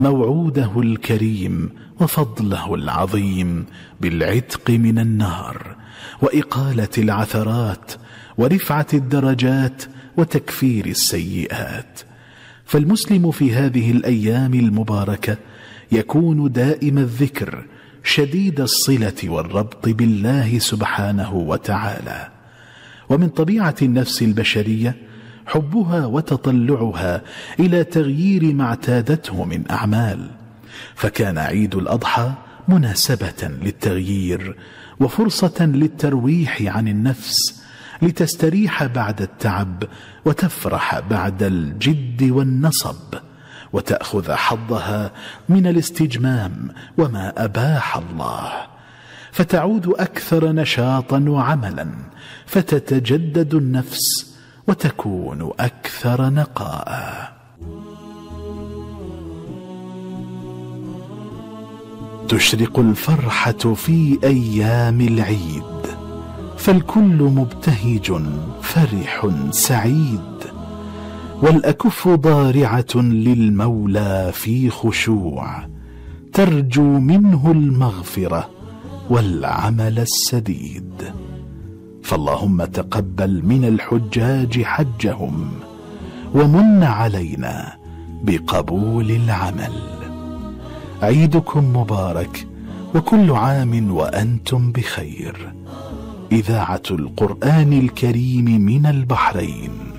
موعوده الكريم وفضله العظيم بالعتق من النار وإقالة العثرات ورفعة الدرجات وتكفير السيئات. فالمسلم في هذه الأيام المباركة يكون دائم الذكر شديد الصلة والربط بالله سبحانه وتعالى. ومن طبيعة النفس البشرية حبها وتطلعها إلى تغيير ما اعتادته من أعمال، فكان عيد الأضحى مناسبة للتغيير وفرصة للترويح عن النفس لتستريح بعد التعب وتفرح بعد الجد والنصب وتأخذ حظها من الاستجمام وما أباح الله، فتعود أكثر نشاطا وعملا، فتتجدد النفس وتكون أكثر نقاء. تشرق الفرحة في أيام العيد، فالكل مبتهج فرح سعيد، والأكف ضارعة للمولى في خشوع، ترجو منه المغفرة والعمل السديد. فاللهم تقبل من الحجاج حجهم ومن علينا بقبول العمل. عيدكم مبارك وكل عام وأنتم بخير. إذاعة القرآن الكريم من البحرين.